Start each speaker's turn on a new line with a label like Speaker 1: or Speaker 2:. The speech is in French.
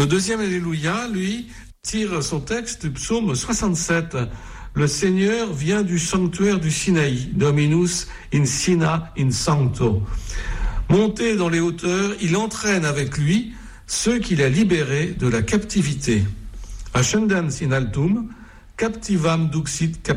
Speaker 1: Le deuxième Alléluia, lui, tire son texte du psaume 67. Le Seigneur vient du sanctuaire du Sinaï, Dominus in Sina in Sancto. Monté dans les hauteurs, il entraîne avec lui ceux qu'il a libérés de la captivité. Ascendens in altum, captivam duxit